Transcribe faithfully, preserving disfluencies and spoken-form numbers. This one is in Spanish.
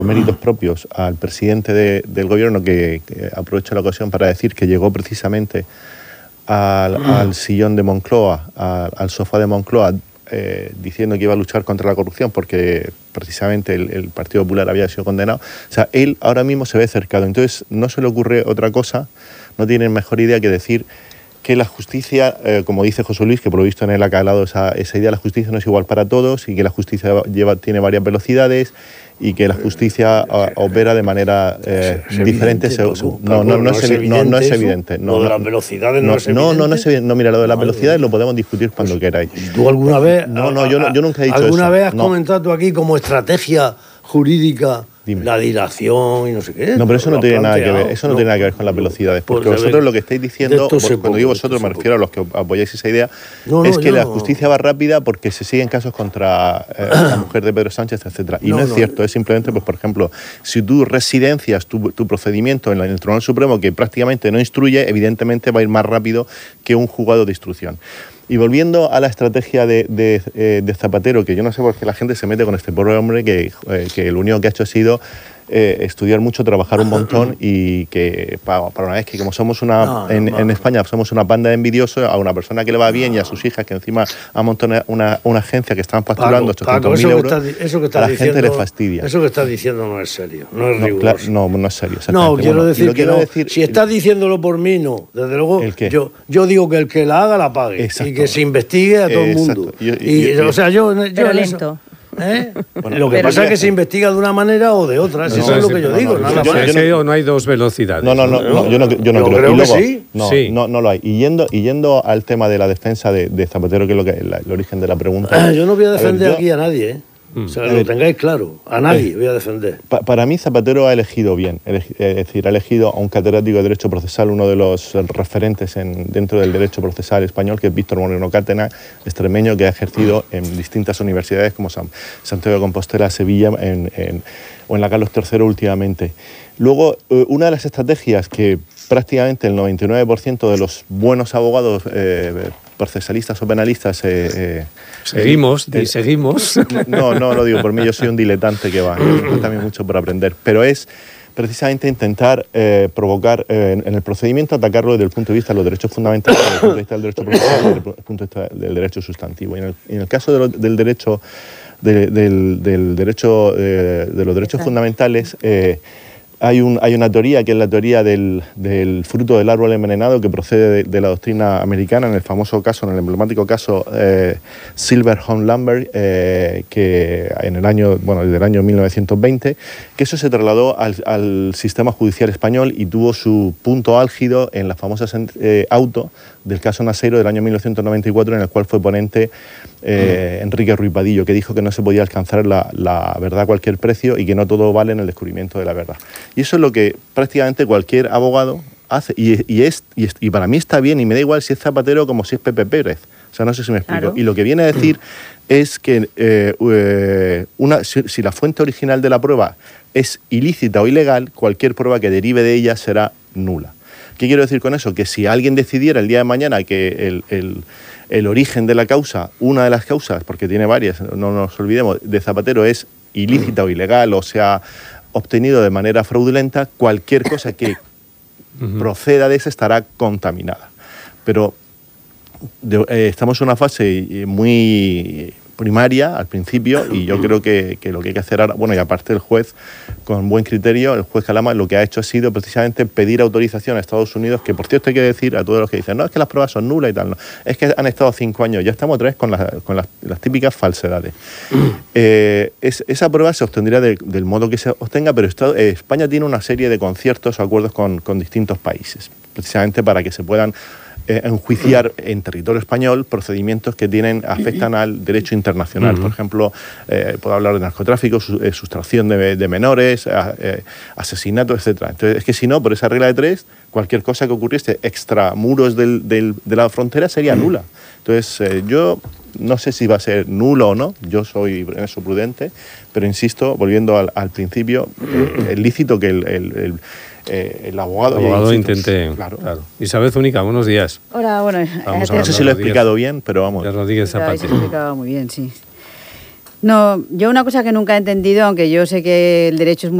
méritos propios al presidente de, del gobierno, que, que aprovecho la ocasión para decir que llegó precisamente al, al sillón de Moncloa, a, al sofá de Moncloa, eh, diciendo que iba a luchar contra la corrupción porque precisamente el, el Partido Popular había sido condenado. O sea, él ahora mismo se ve cercado. Entonces no se le ocurre otra cosa, no tiene mejor idea que decir que la justicia, eh, como dice José Luis, que por lo visto en él ha calado esa, esa idea, la justicia no es igual para todos y que la justicia lleva, tiene varias velocidades y que la justicia uh, opera de manera eh, es diferente. Evidente, se, no, no, no, no, es, es no, no es evidente. No, lo de las velocidades no, no es evidente. No, no, no es evidente. No, mira, lo de las velocidades lo podemos discutir cuando pues, queráis. ¿Tú alguna vez? No, no, yo, no, yo nunca he dicho ¿Alguna eso. ¿Alguna vez has no. comentado tú aquí como estrategia jurídica Dime. La dilación y no sé qué? No, pero eso no tiene nada que ver, eso no, no tiene nada que ver con las velocidades, porque pues vosotros lo que estáis diciendo, cuando digo vosotros me refiero a los que apoyáis esa idea, no, no, es que la justicia va rápida porque se siguen casos contra eh, la mujer de Pedro Sánchez, etcétera. Y no, no es no, cierto, no. es simplemente, pues por ejemplo, si tú residencias tu, tu procedimiento en, la, en el Tribunal Supremo, que prácticamente no instruye, evidentemente va a ir más rápido que un juzgado de instrucción. Y volviendo a la estrategia de, de, eh, de Zapatero, que yo no sé por qué la gente se mete con este pobre hombre que, eh, que lo único que ha hecho ha sido eh, estudiar mucho, trabajar un montón y que para, para una vez que como somos una, no, no, en, no. en España somos una banda de envidiosos, a una persona que le va bien no. y a sus hijas que encima ha montado una, una agencia que están facturando ochocientos mil euros, está, eso que está a la diciendo, gente le fastidia. Eso que estás diciendo no es serio, no es no, riguroso. Claro, no, no es serio. No, quiero bueno, decir que quiero no, decir, si estás diciéndolo por mí, no. Desde luego, yo, yo digo que el que la haga, la pague. Exacto. Y que se investigue a todo el mundo. Yo, y, yo, o sea, yo... yo pero lento. Eso, ¿Eh? Bueno, lo que pero pasa es que se investiga de una manera o de otra, no, eso es lo que yo no, digo. No, nada yo, más. yo no, no hay dos velocidades. No, no, no, no yo no, yo no yo creo. creo y luego, que sí. No, sí. no, no lo hay. Y yendo, y yendo al tema de la defensa de, de Zapatero, que es lo que, la, el origen de la pregunta. Ah, yo no voy a defender a ver, yo, aquí a nadie, ¿eh? Mm. O sea, lo tengáis claro. A nadie eh, voy a defender. Pa, para mí Zapatero ha elegido bien. Es decir, ha elegido a un catedrático de Derecho Procesal, uno de los referentes en, dentro del Derecho Procesal español, que es Víctor Moreno Cátena, extremeño, que ha ejercido en distintas universidades como San, Santiago de Compostela, Sevilla en, en, o en la Carlos tercero últimamente. Luego, una de las estrategias que prácticamente el noventa y nueve por ciento de los buenos abogados eh, procesalistas o penalistas... Eh, eh, seguimos, eh, seguimos. No, no lo digo por mí, yo soy un diletante que va, tengo también mucho por aprender, pero es precisamente intentar eh, provocar eh, en, en el procedimiento, atacarlo desde el punto de vista de los derechos fundamentales, desde el punto de vista del derecho procesal, desde el punto de vista del derecho sustantivo. Y en el, en el caso de lo, del derecho, de, del, del derecho eh, de los derechos fundamentales, eh, Hay, un, hay una teoría que es la teoría del, del fruto del árbol envenenado, que procede de, de la doctrina americana, en el famoso caso, en el emblemático caso eh, Silverhorn-Lambert, eh, que en el año, bueno, desde el año mil novecientos veinte, que eso se trasladó al, al sistema judicial español y tuvo su punto álgido en la famosa eh, auto del caso Naseiro del año mil novecientos noventa y cuatro, en el cual fue ponente eh, mm. Enrique Ruiz Vadillo, que dijo que no se podía alcanzar la, la verdad a cualquier precio y que no todo vale en el descubrimiento de la verdad. Y eso es lo que prácticamente cualquier abogado hace, y, y, es, y, es, y para mí está bien, y me da igual si es Zapatero como si es Pepe Pérez. O sea, no sé si me explico. Claro. Y lo que viene a decir es que eh, eh, una, si, si la fuente original de la prueba es ilícita o ilegal, cualquier prueba que derive de ella será nula. ¿Qué quiero decir con eso? Que si alguien decidiera el día de mañana que el, el, el origen de la causa, una de las causas, porque tiene varias, no nos olvidemos, de Zapatero es ilícita o ilegal, o sea, obtenido de manera fraudulenta, cualquier cosa que uh-huh. proceda de esa estará contaminada. Pero de, eh, estamos en una fase muy primaria al principio y yo creo que, que lo que hay que hacer ahora, bueno, y aparte el juez con buen criterio, el juez Calama lo que ha hecho ha sido precisamente pedir autorización a Estados Unidos, que por cierto hay que decir a todos los que dicen, no, es que las pruebas son nulas y tal, no, es que han estado cinco años, ya estamos otra vez con, la, con las, las típicas falsedades. eh, es, esa prueba se obtendría de, del modo que se obtenga, pero Estado, eh, España tiene una serie de conciertos o acuerdos con, con distintos países, precisamente para que se puedan Eh, enjuiciar en territorio español procedimientos que tienen afectan al derecho internacional. Uh-huh. Por ejemplo, eh, puedo hablar de narcotráfico, su, eh, sustracción de, de menores, eh, asesinato, etcétera. Entonces, es que si no, por esa regla de tres, cualquier cosa que ocurriese extramuros del, del, de la frontera sería uh-huh. nula. Entonces, eh, yo no sé si va a ser nulo o no, yo soy en eso prudente, pero insisto, volviendo al, al principio, eh, es lícito que el, el, el Eh, el abogado, el abogado intente, claro. claro. Isabel Zúñiga, buenos días. Hola, bueno, no sé si lo he explicado bien, pero vamos. Ya Rodríguez Zapata. Lo he explicado muy bien, sí. No, yo una cosa que nunca he entendido, aunque yo sé que el derecho es muy